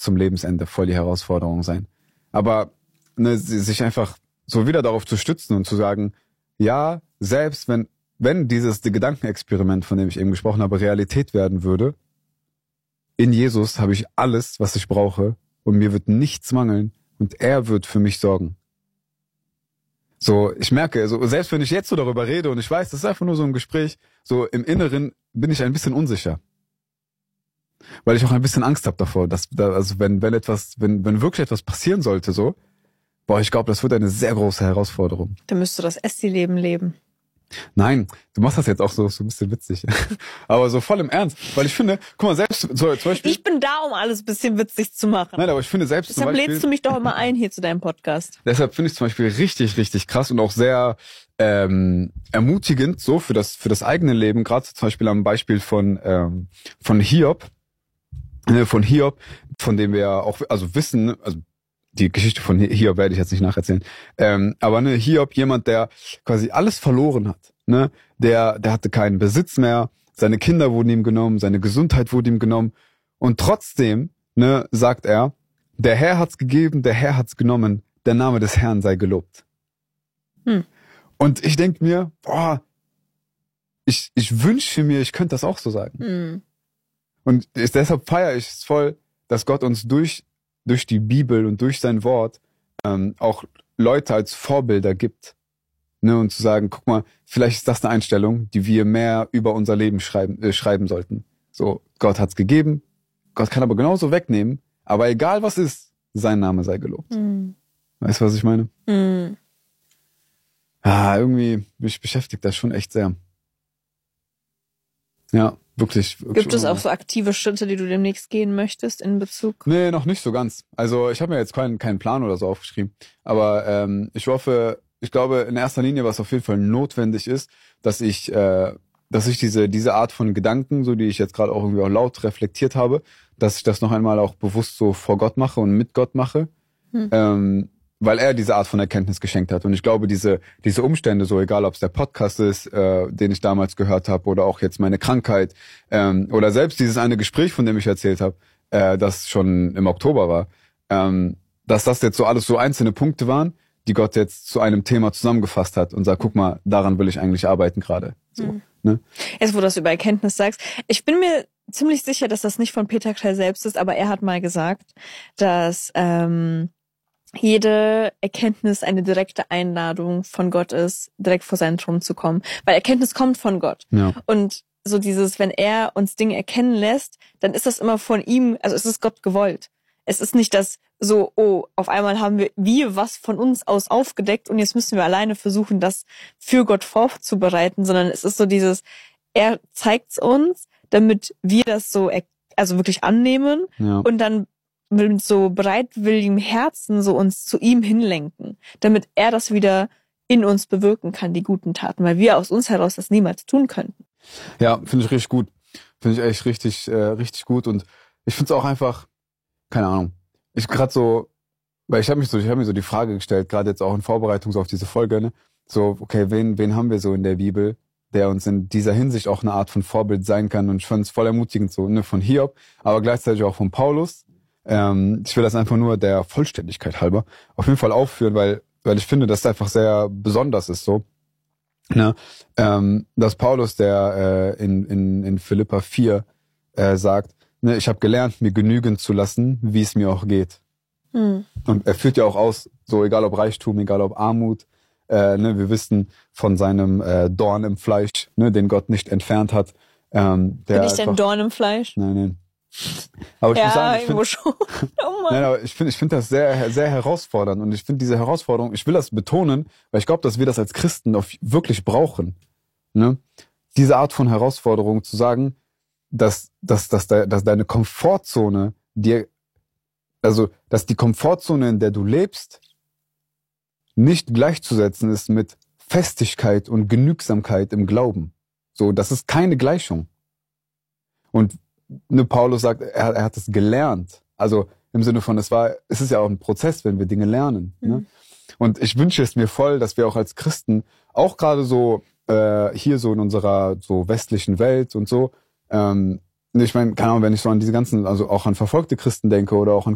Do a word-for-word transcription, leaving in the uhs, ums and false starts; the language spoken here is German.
zum Lebensende voll die Herausforderung sein. Aber ne, sich einfach so wieder darauf zu stützen und zu sagen, ja, selbst wenn wenn dieses die Gedankenexperiment, von dem ich eben gesprochen habe, Realität werden würde, in Jesus habe ich alles, was ich brauche und mir wird nichts mangeln und er wird für mich sorgen. So, ich merke, so, selbst wenn ich jetzt so darüber rede und ich weiß, das ist einfach nur so ein Gespräch, so im Inneren bin ich ein bisschen unsicher. Weil ich auch ein bisschen Angst habe davor, dass, da, also wenn, wenn etwas, wenn, wenn wirklich etwas passieren sollte, so, boah, ich glaube, das wird eine sehr große Herausforderung. Dann müsst du das Esti-Leben leben. Nein, du machst das jetzt auch so, so ein bisschen witzig. Aber so voll im Ernst. Weil ich finde, guck mal, selbst so, zum Beispiel... Ich bin da, um alles ein bisschen witzig zu machen. Nein, aber ich finde selbst Deshalb zum Beispiel... lädst du mich doch immer ein hier zu deinem Podcast. Deshalb finde ich zum Beispiel richtig, richtig krass und auch sehr ähm, ermutigend so für das für das eigene Leben. Gerade zum Beispiel am Beispiel von ähm, von Hiob. Äh, von Hiob, von dem wir ja auch also wissen... also die Geschichte von Hiob werde ich jetzt nicht nacherzählen. Ähm, aber ne, Hiob, jemand, der quasi alles verloren hat. Ne? Der, der hatte keinen Besitz mehr. Seine Kinder wurden ihm genommen. Seine Gesundheit wurde ihm genommen. Und trotzdem, ne, sagt er, der Herr hat's gegeben, der Herr hat's genommen. Der Name des Herrn sei gelobt. Hm. Und ich denke mir, boah, ich, ich wünsche mir, ich könnte das auch so sagen. Hm. Und ich, deshalb feiere ich es voll, dass Gott uns durch durch die Bibel und durch sein Wort ähm, auch Leute als Vorbilder gibt. Ne, und zu sagen, guck mal, vielleicht ist das eine Einstellung, die wir mehr über unser Leben schreiben, äh, schreiben sollten. So, Gott hat's gegeben, Gott kann aber genauso wegnehmen, aber egal was ist, sein Name sei gelobt. Mhm. Weißt du, was ich meine? Mhm. Ah, irgendwie, mich beschäftigt das schon echt sehr. Ja, wirklich. wirklich Gibt es auch so aktive Schritte, die du demnächst gehen möchtest in Bezug? Nee, noch nicht so ganz. Also ich habe mir jetzt keinen keinen Plan oder so aufgeschrieben. Aber ähm, ich hoffe, ich glaube in erster Linie, was auf jeden Fall notwendig ist, dass ich, äh, dass ich diese diese Art von Gedanken, so die ich jetzt gerade auch irgendwie auch laut reflektiert habe, dass ich das noch einmal auch bewusst so vor Gott mache und mit Gott mache. Hm. Ähm, weil er diese Art von Erkenntnis geschenkt hat. Und ich glaube, diese diese Umstände, so egal ob es der Podcast ist, äh, den ich damals gehört habe, oder auch jetzt meine Krankheit, ähm, oder selbst dieses eine Gespräch, von dem ich erzählt habe, äh, das schon im Oktober war, ähm, dass das jetzt so alles so einzelne Punkte waren, die Gott jetzt zu einem Thema zusammengefasst hat und sagt, guck mal, daran will ich eigentlich arbeiten gerade. So, mhm. ne? Jetzt, wo du das über Erkenntnis sagst, ich bin mir ziemlich sicher, dass das nicht von Peter Krell selbst ist, aber er hat mal gesagt, dass ähm, jede Erkenntnis eine direkte Einladung von Gott ist, direkt vor seinen Thron zu kommen. Weil Erkenntnis kommt von Gott. Ja. Und so dieses, wenn er uns Dinge erkennen lässt, dann ist das immer von ihm, also es ist Gott gewollt. Es ist nicht das so, oh, auf einmal haben wir wir was von uns aus aufgedeckt und jetzt müssen wir alleine versuchen, das für Gott vorzubereiten, sondern es ist so dieses, er zeigt's uns, damit wir das so, also wirklich annehmen, ja, und dann mit so bereitwilligem Herzen so uns zu ihm hinlenken, damit er das wieder in uns bewirken kann, die guten Taten, weil wir aus uns heraus das niemals tun könnten. Ja, finde ich richtig gut. Finde ich echt richtig, äh, richtig gut. Und ich finde es auch einfach, keine Ahnung, ich gerade so, weil ich habe mich so, ich habe mir so die Frage gestellt, gerade jetzt auch in Vorbereitung so auf diese Folge, ne, so, okay, wen, wen haben wir so in der Bibel, der uns in dieser Hinsicht auch eine Art von Vorbild sein kann? Und ich fand es voll ermutigend so, ne, von Hiob, aber gleichzeitig auch von Paulus. Ähm, ich will das einfach nur der Vollständigkeit halber auf jeden Fall aufführen, weil, weil ich finde, dass es einfach sehr besonders ist, so. Ne, ähm, dass Paulus, der äh, in, in, in Philipper vier äh, sagt, ne, ich habe gelernt, mir genügen zu lassen, wie es mir auch geht. Hm. Und er führt ja auch aus, so egal ob Reichtum, egal ob Armut, äh, ne, wir wissen von seinem äh, Dorn im Fleisch, ne, den Gott nicht entfernt hat. Ähm, der Bin ich denn Dorn im Fleisch? Nein, nein. Aber ich ja, muss sagen, ich irgendwo find, schon. Oh Mann. Nein, aber ich finde, ich finde das sehr, sehr herausfordernd und ich finde diese Herausforderung, ich will das betonen, weil ich glaube, dass wir das als Christen auf, wirklich brauchen, ne? Diese Art von Herausforderung zu sagen, dass, dass, dass, de, dass deine Komfortzone dir, also, dass die Komfortzone, in der du lebst, nicht gleichzusetzen ist mit Festigkeit und Genügsamkeit im Glauben. So, das ist keine Gleichung. Und ne, Paulus sagt, er, er hat es gelernt. Also im Sinne von, es war, es ist ja auch ein Prozess, wenn wir Dinge lernen. Mhm. Ne? Und ich wünsche es mir voll, dass wir auch als Christen, auch gerade so äh, hier so in unserer so westlichen Welt und so, ähm, ich meine, keine Ahnung, wenn ich so an diese ganzen, also auch an verfolgte Christen denke oder auch an